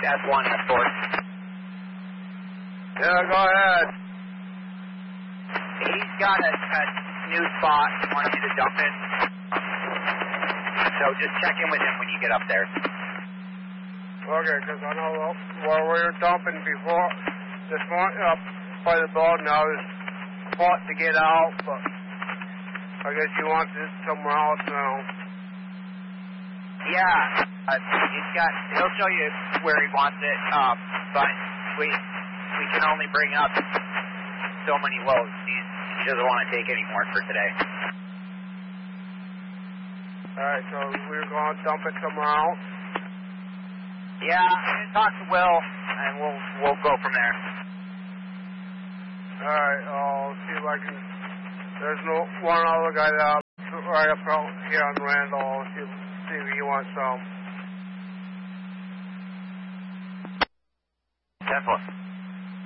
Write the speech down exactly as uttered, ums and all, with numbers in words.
S one, S four. Yeah, go ahead. He's got a, a new spot he wants you to dump in. So just check in with him when you get up there. Okay, because I know where we were dumping before this morning up by the boat, and I was fought to get out, but I guess he wants it somewhere else now. Yeah, uh, he's got. He'll show you where he wants it, um, but we we can only bring up so many loads. He's, he doesn't want to take any more for today. All right, so we're going to dump it somewhere else. Yeah, I'm gonna talk to Will, and we'll we'll go from there. All right, I'll see if I can. There's no one other guy that right up here on Randall. I'll see, see if he wants some. Definitely.